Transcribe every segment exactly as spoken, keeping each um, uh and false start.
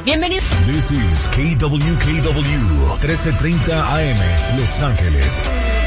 Bienvenido. This is K W K W, trece treinta A M, Los Ángeles.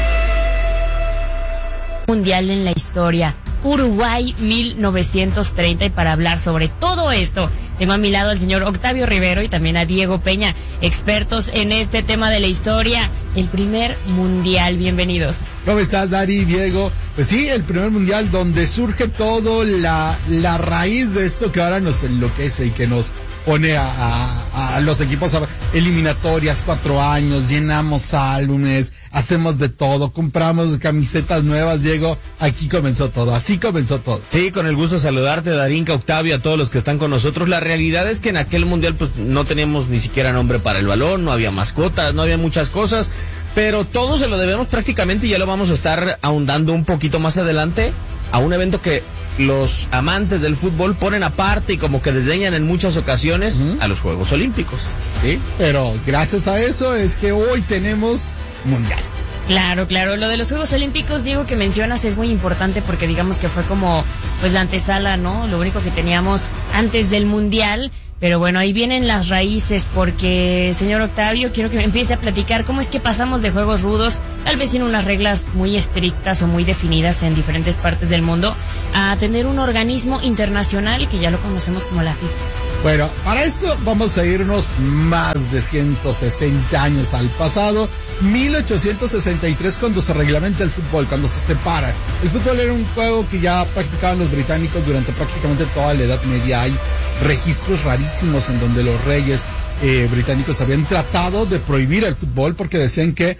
Mundial en la historia, Uruguay mil novecientos treinta, y para hablar sobre todo esto, tengo a mi lado al señor Octavio Rivero y también a Diego Peña, expertos en este tema de la historia, el primer mundial. Bienvenidos. ¿Cómo estás, Dari, Diego? Pues sí, el primer mundial donde surge todo la, la raíz de esto que ahora nos enloquece y que nos pone a, a, a los equipos a eliminatorias, cuatro años, llenamos álbumes, hacemos de todo, compramos camisetas nuevas, Diego, aquí comenzó todo, así comenzó todo. Sí, con el gusto de saludarte, Darinka, Octavio, a todos los que están con nosotros. La realidad es que en aquel mundial pues no teníamos ni siquiera nombre para el balón, no había mascotas, no había muchas cosas, pero todo se lo debemos prácticamente, y ya lo vamos a estar ahondando un poquito más adelante, a un evento que los amantes del fútbol ponen aparte y como que desdeñan en muchas ocasiones uh-huh. a los Juegos Olímpicos. Sí, pero gracias a eso es que hoy tenemos mundial. Claro, claro, lo de los Juegos Olímpicos, Diego, que mencionas es muy importante porque digamos que fue como pues la antesala, ¿no? Lo único que teníamos antes del mundial. Pero bueno, ahí vienen las raíces porque, señor Octavio, quiero que me empiece a platicar cómo es que pasamos de juegos rudos, tal vez sin unas reglas muy estrictas o muy definidas en diferentes partes del mundo, a tener un organismo internacional que ya lo conocemos como la FIFA. Bueno, para esto vamos a irnos más de ciento sesenta años al pasado, mil ochocientos sesenta y tres, cuando se reglamenta el fútbol, cuando se separa. El fútbol era un juego que ya practicaban los británicos durante prácticamente toda la Edad Media. Hay registros rarísimos en donde los reyes eh, británicos habían tratado de prohibir el fútbol porque decían que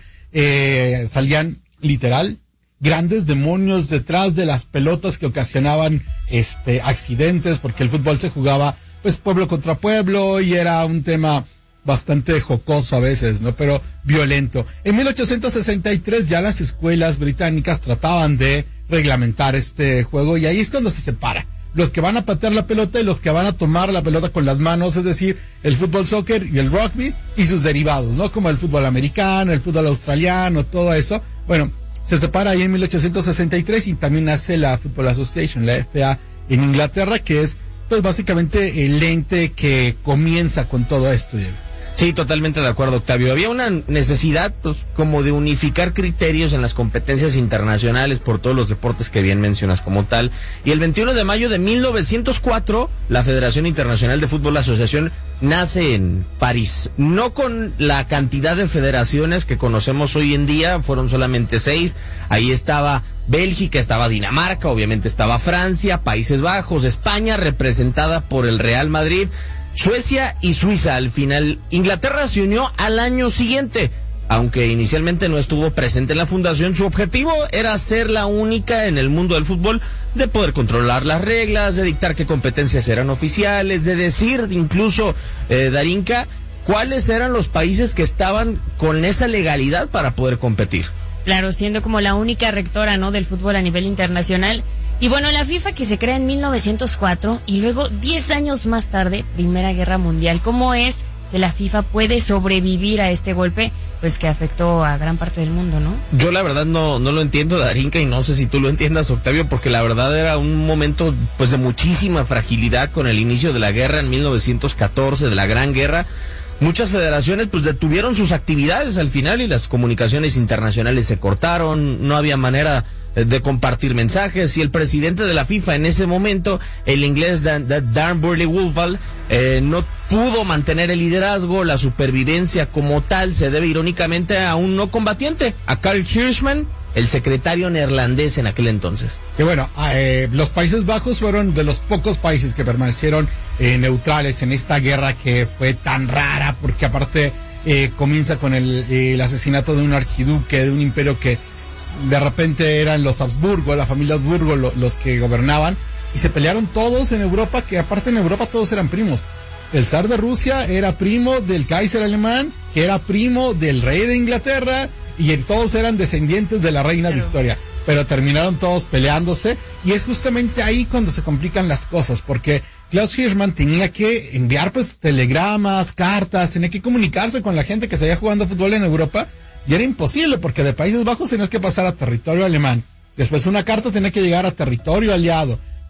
eh, salían literal grandes demonios detrás de las pelotas que ocasionaban este accidentes, porque el fútbol se jugaba pues pueblo contra pueblo y era un tema bastante jocoso a veces, ¿no? Pero violento. En mil ochocientos sesenta y tres ya las escuelas británicas trataban de reglamentar este juego y ahí es cuando se separa. Los que van a patear la pelota y los que van a tomar la pelota con las manos, es decir, el fútbol soccer y el rugby y sus derivados, ¿no? Como el fútbol americano, el fútbol australiano, todo eso. Bueno, se separa ahí en mil ochocientos sesenta y tres y también nace la Football Association, la F A en Inglaterra, que es pues básicamente el ente que comienza con todo esto, Diego. Sí, totalmente de acuerdo, Octavio. Había una necesidad, pues, como de unificar criterios en las competencias internacionales por todos los deportes que bien mencionas como tal. Y el veintiuno de mayo de mil novecientos cuatro, la Federación Internacional de Fútbol Asociación nace en París. No con la cantidad de federaciones que conocemos hoy en día, fueron solamente seis. Ahí estaba Bélgica, estaba Dinamarca, obviamente estaba Francia, Países Bajos, España, representada por el Real Madrid, Suecia y Suiza. Al final, Inglaterra se unió al año siguiente. Aunque inicialmente no estuvo presente en la fundación, su objetivo era ser la única en el mundo del fútbol de poder controlar las reglas, de dictar qué competencias eran oficiales, de decir incluso, eh, Darinka, cuáles eran los países que estaban con esa legalidad para poder competir. Claro, siendo como la única rectora, ¿no?, del fútbol a nivel internacional. Y bueno, la FIFA, que se crea en mil novecientos cuatro y luego diez años más tarde, Primera Guerra Mundial. ¿Cómo es que la FIFA puede sobrevivir a este golpe, pues que afectó a gran parte del mundo, ¿no? Yo la verdad no no lo entiendo, Darinka, y no sé si tú lo entiendas, Octavio, porque la verdad era un momento pues de muchísima fragilidad con el inicio de la guerra en mil novecientos catorce, de la Gran Guerra. Muchas federaciones pues detuvieron sus actividades al final y las comunicaciones internacionales se cortaron, no había manera de compartir mensajes, y el presidente de la FIFA en ese momento, el inglés Dan, Dan Burley-Woodvall, eh, no pudo mantener el liderazgo. La supervivencia como tal se debe irónicamente a un no combatiente, a Karl Hirschman, el secretario neerlandés en aquel entonces. Que bueno, eh, los Países Bajos fueron de los pocos países que permanecieron eh, neutrales en esta guerra que fue tan rara, porque aparte eh, comienza con el, eh, el asesinato de un archiduque de un imperio que de repente eran los Habsburgo, la familia Habsburgo lo, los que gobernaban, y se pelearon todos en Europa, que aparte en Europa todos eran primos. El zar de Rusia era primo del Kaiser alemán, que era primo del rey de Inglaterra, y todos eran descendientes de la reina pero... Victoria, pero terminaron todos peleándose, y es justamente ahí cuando se complican las cosas, porque Klaus Hirschman tenía que enviar pues telegramas, cartas, tenía que comunicarse con la gente que seguía jugando fútbol en Europa, y era imposible, porque de Países Bajos tenías que pasar a territorio alemán, después una carta tenía que llegar a territorio aliado,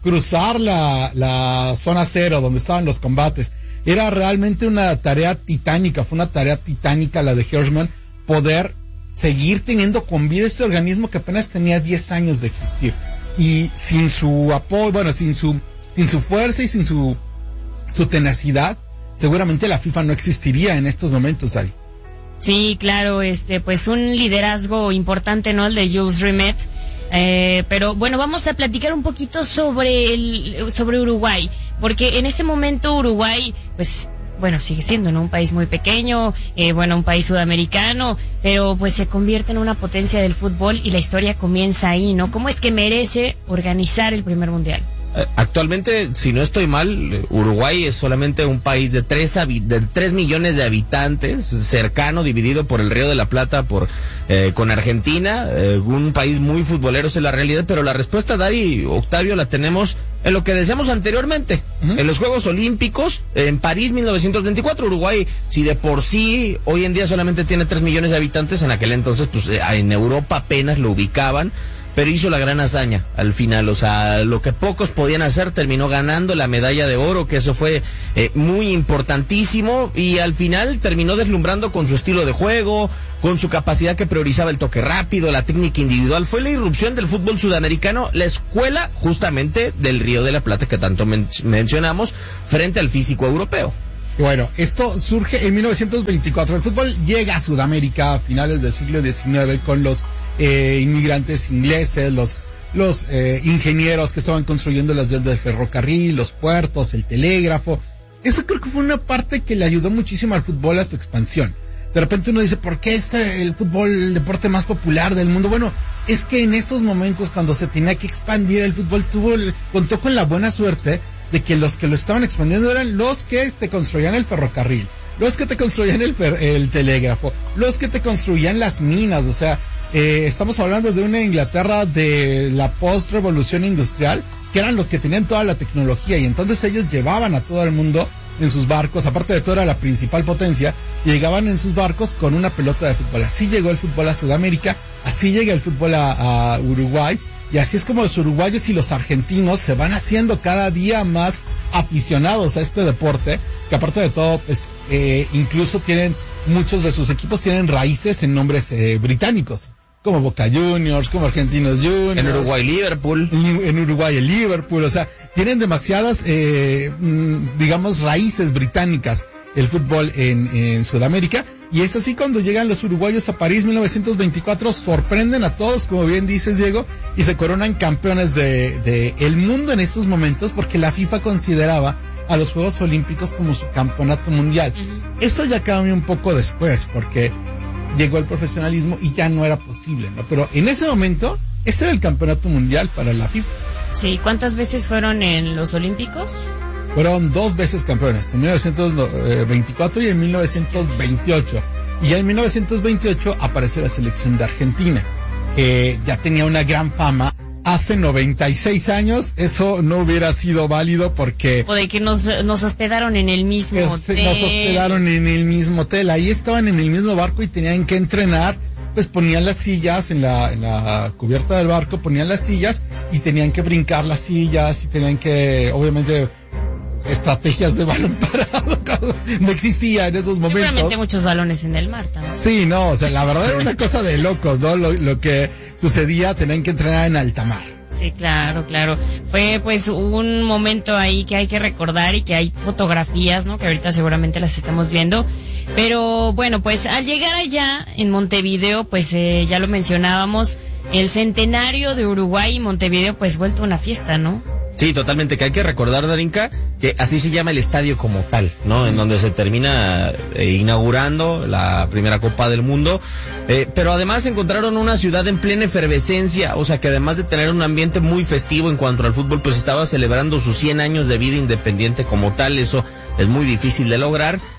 cruzar la, la zona cero donde estaban los combates. Era realmente una tarea titánica, fue una tarea titánica la de Hirschman, poder seguir teniendo con vida este organismo que apenas tenía diez años de existir. Y sin su apoyo, bueno, sin su, sin su fuerza y sin su, su tenacidad, seguramente la FIFA no existiría en estos momentos, Ari. Sí, claro, este, pues un liderazgo importante, ¿no? El de Jules Rimet. Eh, pero bueno, vamos a platicar un poquito sobre el, sobre Uruguay, porque en este momento Uruguay, pues, bueno, sigue siendo, ¿no? Un país muy pequeño, eh, bueno, un país sudamericano, pero pues se convierte en una potencia del fútbol y la historia comienza ahí, ¿no? ¿Cómo es que merece organizar el primer mundial? Actualmente, si no estoy mal, Uruguay es solamente un país de tres, de tres millones de habitantes, cercano, dividido por el Río de la Plata, por eh, con Argentina, eh, un país muy futbolero, esa es la realidad, pero la respuesta, Dari, Octavio, la tenemos en lo que decíamos anteriormente, uh-huh. En los Juegos Olímpicos, en París mil novecientos veinticuatro, Uruguay, si de por sí hoy en día solamente tiene tres millones de habitantes, en aquel entonces, pues en Europa apenas lo ubicaban, pero hizo la gran hazaña al final, o sea, lo que pocos podían hacer, terminó ganando la medalla de oro, que eso fue eh, muy importantísimo, y al final terminó deslumbrando con su estilo de juego, con su capacidad que priorizaba el toque rápido, la técnica individual. Fue la irrupción del fútbol sudamericano, la escuela justamente del Río de la Plata que tanto men- mencionamos, frente al físico europeo. Bueno, esto surge en mil novecientos veinticuatro. El fútbol llega a Sudamérica a finales del siglo diecinueve con los eh, inmigrantes ingleses, los los eh, ingenieros que estaban construyendo las vías del ferrocarril, los puertos, el telégrafo. Eso creo que fue una parte que le ayudó muchísimo al fútbol a su expansión. De repente uno dice, ¿por qué este el fútbol, el deporte más popular del mundo? Bueno, es que en esos momentos cuando se tenía que expandir el fútbol, tuvo contó con la buena suerte de que los que lo estaban expandiendo eran los que te construían el ferrocarril, los que te construían el, fer, el telégrafo, los que te construían las minas. O sea, eh, estamos hablando de una Inglaterra de la post-revolución industrial, que eran los que tenían toda la tecnología, y entonces ellos llevaban a todo el mundo en sus barcos, aparte de todo era la principal potencia, llegaban en sus barcos con una pelota de fútbol. Así llegó el fútbol a Sudamérica, así llega el fútbol a, a Uruguay. Y así es como los uruguayos y los argentinos se van haciendo cada día más aficionados a este deporte, que aparte de todo, pues, eh, incluso tienen, muchos de sus equipos tienen raíces en nombres eh, británicos, como Boca Juniors, como Argentinos Juniors. En Uruguay, Liverpool. En, en Uruguay, el Liverpool, o sea, tienen demasiadas, eh, digamos, raíces británicas el fútbol en, en Sudamérica. Y es así cuando llegan los uruguayos a París mil novecientos veinticuatro, sorprenden a todos, como bien dices, Diego, y se coronan campeones de, de el mundo en estos momentos, porque la FIFA consideraba a los Juegos Olímpicos como su campeonato mundial. Uh-huh. Eso ya cambió un poco después, porque llegó el profesionalismo y ya no era posible, ¿no? Pero en ese momento, ese era el campeonato mundial para la FIFA. Sí, ¿cuántas veces fueron en los Olímpicos? Fueron dos veces campeones, en mil novecientos veinticuatro y en mil novecientos veintiocho. Y ya en mil novecientos veintiocho apareció la selección de Argentina, que ya tenía una gran fama. Hace noventa y seis años eso no hubiera sido válido porque... O de que nos, nos hospedaron en el mismo hotel. Nos hospedaron en el mismo hotel, ahí estaban en el mismo barco y tenían que entrenar. Pues ponían las sillas en la, en la cubierta del barco, ponían las sillas y tenían que brincar las sillas y tenían que, obviamente... estrategias de balón parado no existía en esos momentos. Seguramente muchos balones en el mar también. Sí, no, o sea, la verdad era una cosa de locos, ¿no? Lo, lo que sucedía, tenían que entrenar en alta mar. Sí, claro, claro. Fue pues un momento ahí que hay que recordar y que hay fotografías, ¿no? Que ahorita seguramente las estamos viendo. Pero bueno, pues al llegar allá en Montevideo, pues eh, ya lo mencionábamos, el centenario de Uruguay y Montevideo pues vuelto una fiesta, ¿no? Sí, totalmente, que hay que recordar, Darinka, que así se llama el estadio como tal, ¿no? En donde se termina eh, inaugurando la primera Copa del Mundo, eh, pero además encontraron una ciudad en plena efervescencia, o sea que además de tener un ambiente muy festivo en cuanto al fútbol, pues estaba celebrando sus cien años de vida independiente como tal, eso es muy difícil de lograr,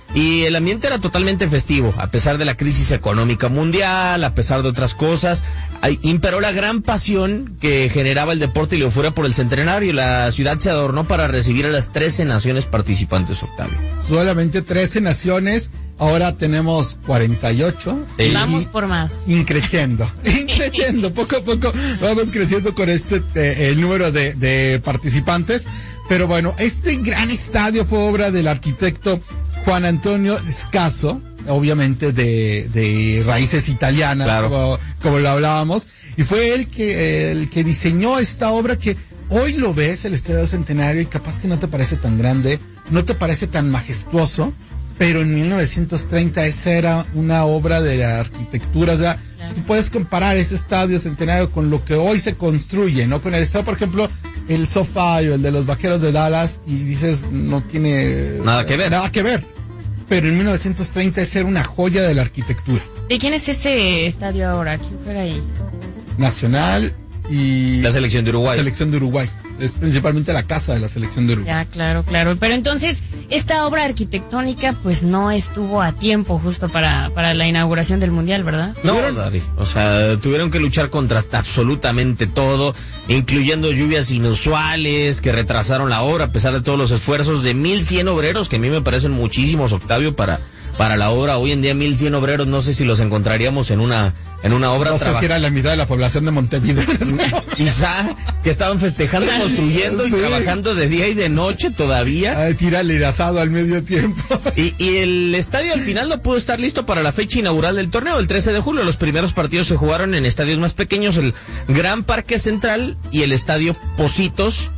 y el ambiente era totalmente festivo, a pesar de la crisis económica mundial, a pesar de otras cosas. Imperó la gran pasión que generaba el deporte y la euforia por el centenario. La ciudad se adornó para recibir a las trece naciones participantes, Octavio. Solamente trece naciones, ahora tenemos cuarenta y ocho. Sí. Vamos por más. Increciendo, increciendo, poco a poco vamos creciendo con este eh, el número de, de participantes. Pero bueno, este gran estadio fue obra del arquitecto Juan Antonio Scasso, obviamente de, de raíces italianas, claro. como, como lo hablábamos, y fue él que, el que diseñó esta obra que hoy lo ves, el Estadio Centenario, y capaz que no te parece tan grande, no te parece tan majestuoso, pero en mil novecientos treinta esa era una obra de la arquitectura. O sea, claro. Tú puedes comparar ese Estadio Centenario con lo que hoy se construye, ¿no? Con el estadio, por ejemplo, el SoFi o el de los Vaqueros de Dallas, y dices, no tiene nada que ver. Nada que ver. Pero en mil novecientos treinta esa era una joya de la arquitectura. ¿De quién es ese estadio ahora? ¿Quién juega ahí? Nacional y... La selección de Uruguay. La selección de Uruguay. Es principalmente la casa de la selección de Uruguay. Ya, claro, claro. Pero entonces, esta obra arquitectónica, pues no estuvo a tiempo justo para, para la inauguración del Mundial, ¿verdad? No, Dari. O sea, tuvieron que luchar contra absolutamente todo, incluyendo lluvias inusuales que retrasaron la obra, a pesar de todos los esfuerzos de mil cien obreros, que a mí me parecen muchísimos, Octavio, para, para la obra. Hoy en día mil cien obreros, no sé si los encontraríamos en una... En una obra no sé traba... si era la mitad de la población de Montevideo. Quizá que estaban festejando, construyendo y sí. trabajando de día y de noche todavía. Ay, tírale de asado al medio tiempo. Y, y el estadio al final no pudo estar listo para la fecha inaugural del torneo, el trece de julio. Los primeros partidos se jugaron en estadios más pequeños, el Gran Parque Central y el Estadio Pocitos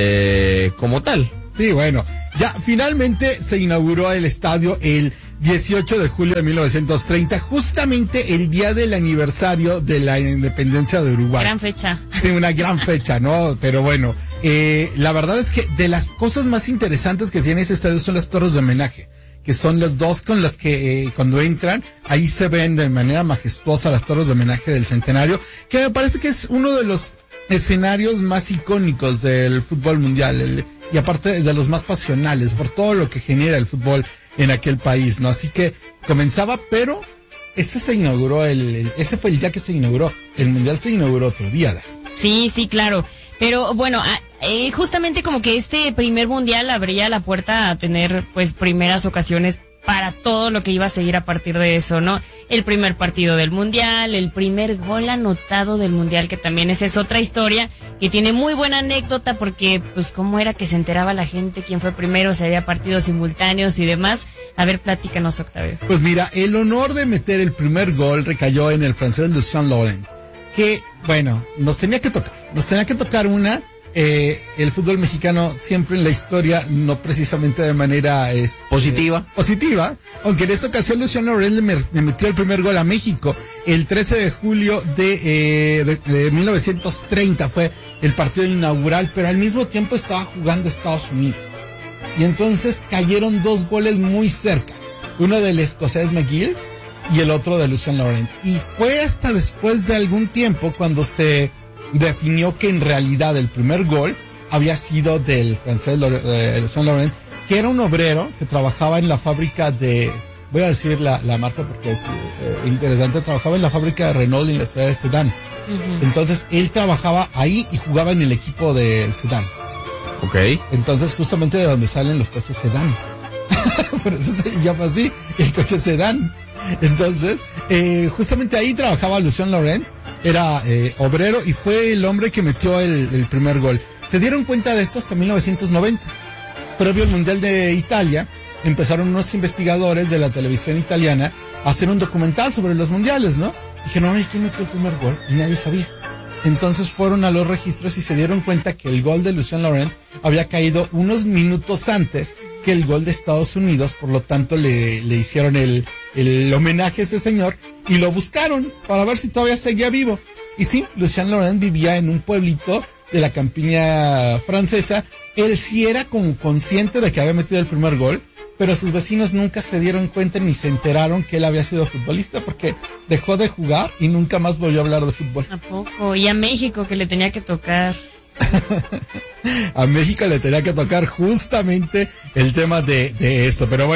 eh, como tal. Sí, bueno, ya finalmente se inauguró el estadio el dieciocho de julio de mil novecientos treinta, justamente el día del aniversario de la independencia de Uruguay. Gran fecha. Sí, una gran fecha, ¿no? Pero bueno, eh, la verdad es que de las cosas más interesantes que tiene ese estadio son las torres de homenaje, que son los dos con las que eh, cuando entran, ahí se ven de manera majestuosa las torres de homenaje del centenario, que me parece que es uno de los escenarios más icónicos del fútbol mundial, el, y aparte de los más pasionales, por todo lo que genera el fútbol en aquel país, ¿no? Así que comenzaba, pero este se inauguró, el, el ese fue el día que se inauguró, el Mundial se inauguró otro día, ¿da? Sí, sí, claro, pero bueno, eh, justamente como que este primer Mundial abría la puerta a tener, pues, primeras ocasiones para todo lo que iba a seguir a partir de eso, ¿no? El primer partido del Mundial, el primer gol anotado del Mundial, que también esa es otra historia que tiene muy buena anécdota, porque pues cómo era que se enteraba la gente quién fue primero, si había partidos simultáneos y demás. A ver, platícanos, Octavio. Pues mira, el honor de meter el primer gol recayó en el francés Lucien Laurent, que, bueno, nos tenía que tocar, nos tenía que tocar una... Eh, el fútbol mexicano siempre en la historia, no precisamente de manera este, positiva. Positiva, aunque en esta ocasión Lucien Laurent le, le metió el primer gol a México el trece de julio de, eh, de, de mil novecientos treinta, fue el partido inaugural, pero al mismo tiempo estaba jugando Estados Unidos. Y entonces cayeron dos goles muy cerca, uno del escocés McGill y el otro de Lucien Laurent. Y fue hasta después de algún tiempo cuando se definió que en realidad el primer gol había sido del francés eh, Lucien Laurent, que era un obrero que trabajaba en la fábrica de, voy a decir la, la marca porque es eh, interesante, trabajaba en la fábrica de Renault en la ciudad de Sedan. Uh-huh. Entonces él trabajaba ahí y jugaba en el equipo del Sedan. Ok. Entonces justamente de donde salen los coches Sedan. Por eso se llama así, el coche Sedan. Entonces, eh, justamente ahí trabajaba Lucien Laurent. Era eh, obrero y fue el hombre que metió el, el primer gol. Se dieron cuenta de esto hasta mil novecientos noventa. Previo al Mundial de Italia, empezaron unos investigadores de la televisión italiana a hacer un documental sobre los mundiales, ¿no? Dijeron, oye, ¿quién metió el primer gol? Y nadie sabía. Entonces fueron a los registros y se dieron cuenta que el gol de Lucien Laurent había caído unos minutos antes que el gol de Estados Unidos, por lo tanto le, le hicieron el, el homenaje a ese señor y lo buscaron para ver si todavía seguía vivo. Y sí, Lucien Laurent vivía en un pueblito de la campiña francesa. Él sí era como consciente de que había metido el primer gol, pero sus vecinos nunca se dieron cuenta ni se enteraron que él había sido futbolista, porque dejó de jugar y nunca más volvió a hablar de fútbol. ¿A poco? Y a México, que le tenía que tocar. A México le tenía que tocar justamente el tema de, de eso. Pero bueno,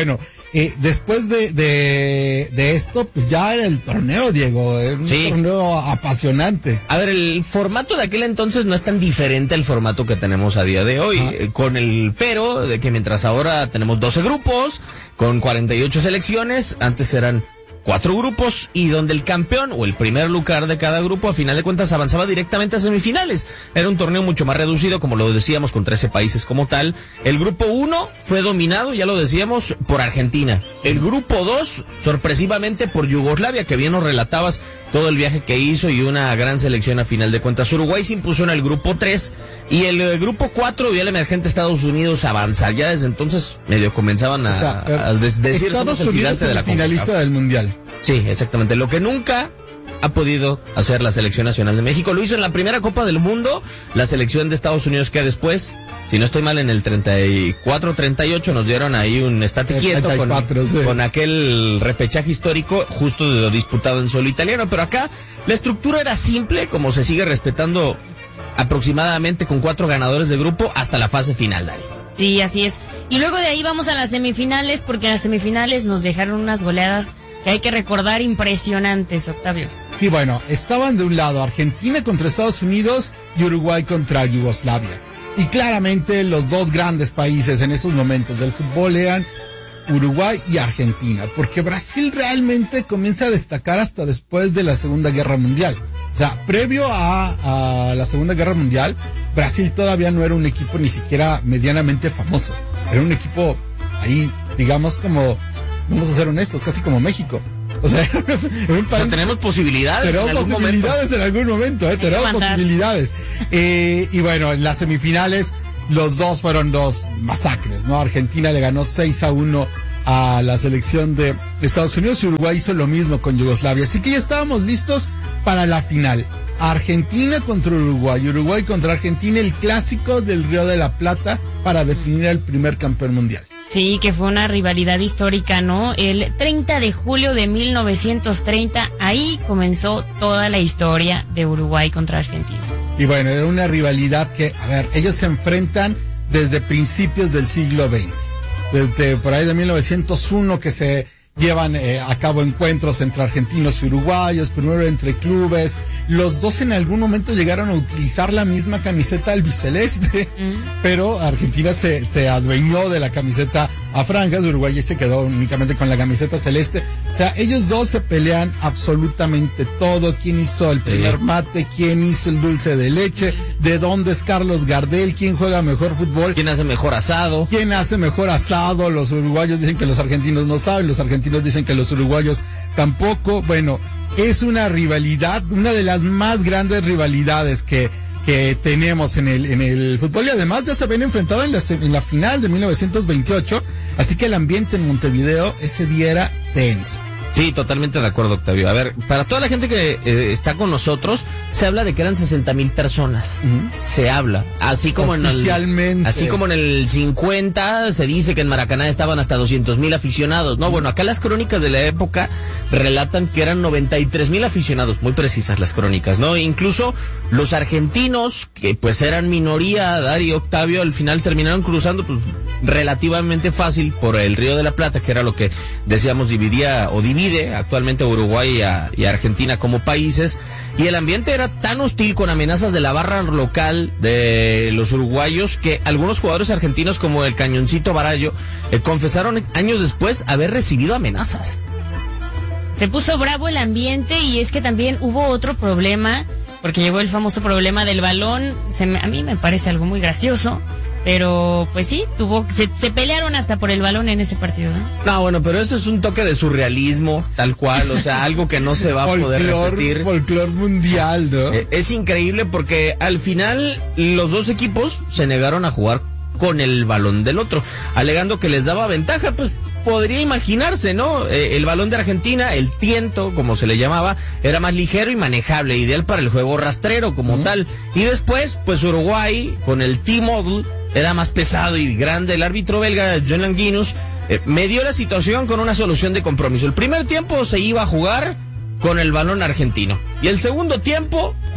eh, después de, de, de esto, pues ya era el torneo, Diego, era un Sí. torneo apasionante. A ver, el formato de aquel entonces no es tan diferente al formato que tenemos a día de hoy, Ajá. eh, con el pero de que mientras ahora tenemos doce grupos, con cuarenta y ocho selecciones, antes eran cuatro grupos y donde el campeón o el primer lugar de cada grupo a final de cuentas avanzaba directamente a semifinales. Era un torneo mucho más reducido, como lo decíamos, con trece países como tal. El grupo uno fue dominado, ya lo decíamos, por Argentina. El grupo dos, sorpresivamente, por Yugoslavia, que bien nos relatabas todo el viaje que hizo y una gran selección a final de cuentas. Uruguay se impuso en el grupo tres y el eh, grupo cuatro vio al emergente Estados Unidos avanzar. Ya desde entonces medio comenzaban a, O sea, a des- decir Estados somos el Unidos gigante de la finalista CONCACAF. del Mundial. Sí, exactamente. Lo que nunca ha podido hacer la selección nacional de México. Lo hizo en la primera Copa del Mundo, la selección de Estados Unidos, que después, si no estoy mal, en el treinta y cuatro treinta y ocho nos dieron ahí un estate El quieto con, treinta y cuatro, sí. con aquel repechaje histórico justo de lo disputado en suelo italiano. Pero acá la estructura era simple, como se sigue respetando aproximadamente con cuatro ganadores de grupo hasta la fase final, Dari. Sí, así es. Y luego de ahí vamos a las semifinales, porque en las semifinales nos dejaron unas goleadas que hay que recordar impresionantes, Octavio. Sí, bueno, estaban de un lado Argentina contra Estados Unidos y Uruguay contra Yugoslavia. Y claramente los dos grandes países en esos momentos del fútbol eran Uruguay y Argentina, porque Brasil realmente comienza a destacar hasta después de la Segunda Guerra Mundial. O sea, previo a, a la Segunda Guerra Mundial, Brasil todavía no era un equipo ni siquiera medianamente famoso. Era un equipo ahí, digamos como, vamos a ser honestos, casi como México. O sea, era un O país... sea, tenemos posibilidades Tenemos en algún posibilidades momento. en algún momento, ¿eh? Tenemos levantar. posibilidades. Eh, y bueno, en las semifinales, los dos fueron dos masacres, ¿no? Argentina le ganó seis a uno a la selección de Estados Unidos y Uruguay hizo lo mismo con Yugoslavia. Así que ya estábamos listos para la final. Argentina contra Uruguay, Uruguay contra Argentina, el clásico del Río de la Plata para definir al primer campeón mundial. Sí, que fue una rivalidad histórica, ¿no? El treinta de julio de mil novecientos treinta, ahí comenzó toda la historia de Uruguay contra Argentina. Y bueno, era una rivalidad que, a ver, ellos se enfrentan desde principios del siglo veinte. Desde por ahí de mil novecientos uno que se llevan eh, a cabo encuentros entre argentinos y uruguayos, primero entre clubes. Los dos en algún momento llegaron a utilizar la misma camiseta albiceleste, Mm. pero Argentina se, se adueñó de la camiseta a franjas, Uruguay se quedó únicamente con la camiseta celeste. O sea, ellos dos se pelean absolutamente todo. ¿Quién hizo el primer Sí. mate? ¿Quién hizo el dulce de leche? ¿De dónde es Carlos Gardel? ¿Quién juega mejor fútbol? ¿Quién hace mejor asado? ¿Quién hace mejor asado? Los uruguayos dicen que los argentinos no saben, los argentinos dicen que los uruguayos tampoco. Bueno, es una rivalidad, una de las más grandes rivalidades que, que tenemos en el, en el fútbol, y además ya se habían enfrentado en la, se- en la final de mil novecientos veintiocho, así que el ambiente en Montevideo ese día era tenso. Sí, totalmente de acuerdo, Octavio. A ver, para toda la gente que eh, está con nosotros, se habla de que eran sesenta mil personas. Ujú. Se habla. Así como en el... Oficialmente. Así como en el cincuenta se dice que en Maracaná estaban hasta doscientos mil aficionados. No, bueno, acá las crónicas de la época relatan que eran noventa y tres mil aficionados. Muy precisas las crónicas, ¿no? Incluso los argentinos, que pues eran minoría, Darío, Octavio, al final terminaron cruzando pues relativamente fácil por el Río de la Plata, que era lo que decíamos dividía o divide actualmente Uruguay y a, y a Argentina como países, y el ambiente era tan hostil con amenazas de la barra local de los uruguayos que algunos jugadores argentinos como el Cañoncito Barallo eh, confesaron años después haber recibido amenazas. Se puso bravo el ambiente y es que también hubo otro problema, porque llegó el famoso problema del balón. Se me- a mí me parece algo muy gracioso, pero pues sí, tuvo, se, se pelearon hasta por el balón en ese partido, ¿no? No, bueno, pero eso es un toque de surrealismo, tal cual, o sea, algo que no se va a poder Folclor, repetir. folclor mundial, ¿no? Eh, Es increíble porque al final los dos equipos se negaron a jugar con el balón del otro, alegando que les daba ventaja. Pues podría imaginarse, ¿no? Eh, el balón de Argentina, el tiento, como se le llamaba, era más ligero y manejable, ideal para el juego rastrero como Ujú. tal. Y después, pues Uruguay, con el T-Model, era más pesado y grande. El árbitro belga, John Langinus, eh, medió la situación con una solución de compromiso. El primer tiempo se iba a jugar con el balón argentino. Y el segundo tiempo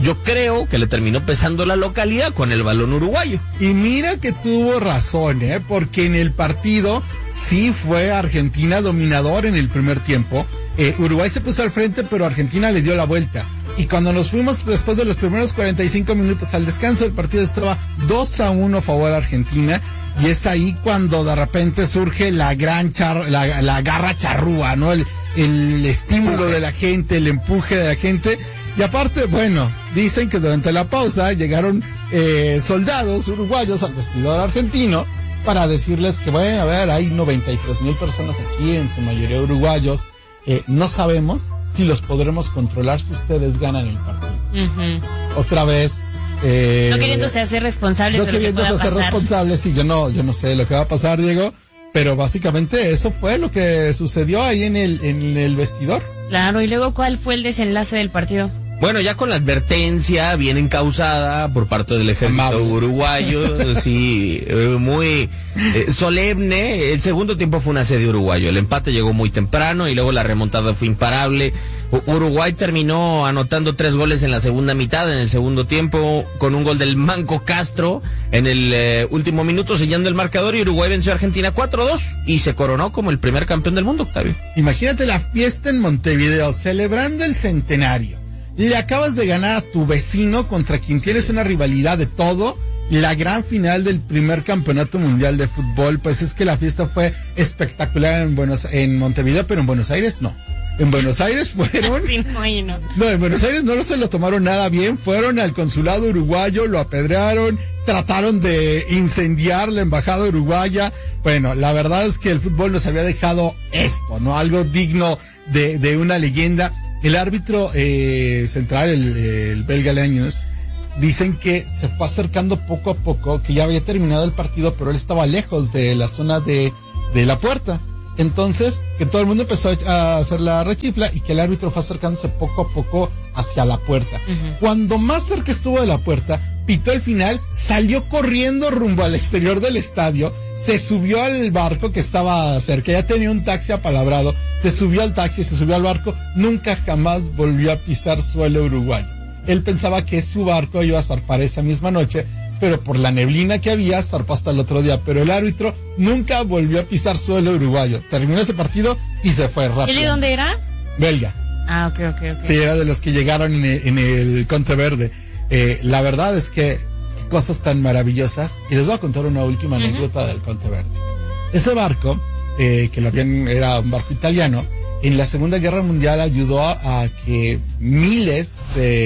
yo creo que le terminó pesando la localidad con el balón uruguayo. Y mira que tuvo razón, ¿eh? Porque en el partido sí fue Argentina dominador en el primer tiempo. Eh, Uruguay se puso al frente, pero Argentina le dio la vuelta. Y cuando nos fuimos después de los primeros cuarenta y cinco minutos al descanso, el partido estaba dos a uno a favor de Argentina. Y es ahí cuando de repente surge la gran char, la, la garra charrúa, ¿no? El, el estímulo de la gente, el empuje de la gente. Y aparte, bueno, dicen que durante la pausa llegaron eh, soldados uruguayos al vestidor argentino para decirles que, bueno, a ver, hay noventa y tres mil personas aquí, en su mayoría uruguayos. Eh, no sabemos si los podremos controlar si ustedes ganan el partido. Uh-huh. Otra vez. Eh, no queriéndose hacer responsable no de lo que pueda queriéndose hacer responsable, sí, yo no, yo no sé lo que va a pasar, Diego, pero básicamente eso fue lo que sucedió ahí en el, en el vestidor. Claro, y luego, ¿cuál fue el desenlace del partido? Bueno, ya con la advertencia bien encausada por parte del ejército Amable. uruguayo, sí, muy eh, solemne. El segundo tiempo fue un asedio uruguayo. El empate llegó muy temprano y luego la remontada fue imparable. Uruguay terminó anotando tres goles en la segunda mitad, en el segundo tiempo, con un gol del Manco Castro en el eh, último minuto, sellando el marcador, y Uruguay venció a Argentina cuatro dos y se coronó como el primer campeón del mundo, Octavio. Imagínate la fiesta en Montevideo, celebrando el centenario. Le acabas de ganar a tu vecino contra quien tienes una rivalidad de todo. La gran final del primer campeonato mundial de fútbol, pues es que la fiesta fue espectacular en Buenos, en Montevideo, pero en Buenos Aires no. En Buenos Aires fueron... Sí, no, no. no, en Buenos Aires no se lo tomaron nada bien, fueron al consulado uruguayo, lo apedrearon, trataron de incendiar la embajada uruguaya. Bueno, la verdad es que el fútbol nos había dejado esto, ¿no? Algo digno de, de una leyenda. El árbitro eh, central, el, el belga Leños, dicen que se fue acercando poco a poco, que ya había terminado el partido, pero él estaba lejos de la zona de, de la puerta. Entonces, que todo el mundo empezó a hacer la rechifla y que el árbitro fue acercándose poco a poco hacia la puerta. Uh-huh. Cuando más cerca estuvo de la puerta, pitó el final, salió corriendo rumbo al exterior del estadio, se subió al barco que estaba cerca, ya tenía un taxi apalabrado, se subió al taxi, se subió al barco, nunca jamás volvió a pisar suelo uruguayo. Él pensaba que su barco iba a zarpar esa misma noche, pero por la neblina que había, zarpó hasta el otro día. Pero el árbitro nunca volvió a pisar suelo uruguayo. Terminó ese partido y se fue rápido. ¿Y de dónde era? Belga. Ah, ok, ok, ok. Sí, era de los que llegaron en el, en el Conte Verde. Eh, la verdad es que, qué cosas tan maravillosas. Y les voy a contar una última uh-huh. anécdota del Conte Verde. Ese barco, eh, que lo habían, era un barco italiano, en la Segunda Guerra Mundial ayudó a, a que miles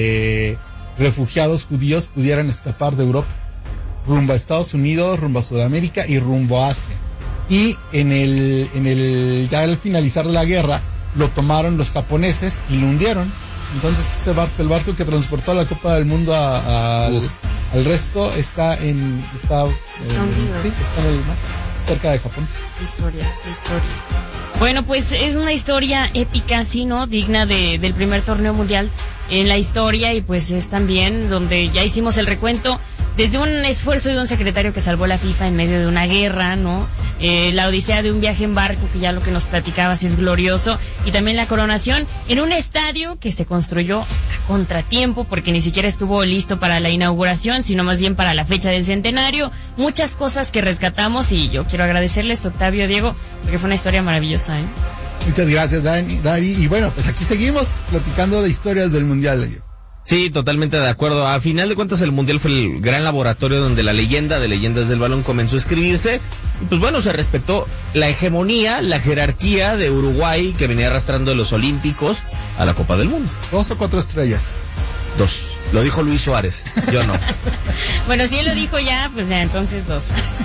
de refugiados judíos pudieran escapar de Europa rumbo a Estados Unidos, rumbo a Sudamérica y rumbo a Asia. Y en el, en el, ya al finalizar la guerra, lo tomaron los japoneses y lo hundieron. Entonces ese barco, el barco que transportó la Copa del Mundo a, a, al, al resto, está en, está, está en, hundido. Sí, está en el mar, cerca de Japón. Historia, historia. Bueno, pues es una historia épica, sí, ¿no? Digna de, del primer torneo mundial en la historia, y pues es también donde ya hicimos el recuento desde un esfuerzo de un secretario que salvó la FIFA en medio de una guerra, ¿no? Eh, la odisea de un viaje en barco, que ya lo que nos platicabas es glorioso, y también la coronación en un estadio que se construyó a contratiempo porque ni siquiera estuvo listo para la inauguración, sino más bien para la fecha del centenario. Muchas cosas que rescatamos, y yo quiero agradecerles, Octavio, Diego, porque fue una historia maravillosa, ¿eh? Muchas gracias, Dani, Dari. Y bueno, pues aquí seguimos platicando de historias del Mundial. Sí, totalmente de acuerdo. A final de cuentas, el Mundial fue el gran laboratorio donde la leyenda de leyendas del balón comenzó a escribirse. Y pues bueno, se respetó la hegemonía, la jerarquía de Uruguay, que venía arrastrando de los Olímpicos a la Copa del Mundo. ¿Dos o cuatro estrellas? Dos. Lo dijo Luis Suárez, yo no. Bueno, si él lo dijo ya, pues ya, entonces dos.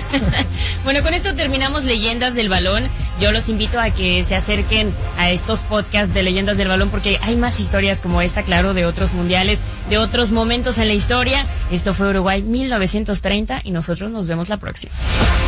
Bueno, con esto terminamos Leyendas del Balón. Yo los invito a que se acerquen a estos podcasts de Leyendas del Balón, porque hay más historias como esta, claro, de otros mundiales, de otros momentos en la historia. Esto fue Uruguay mil novecientos treinta y nosotros nos vemos la próxima.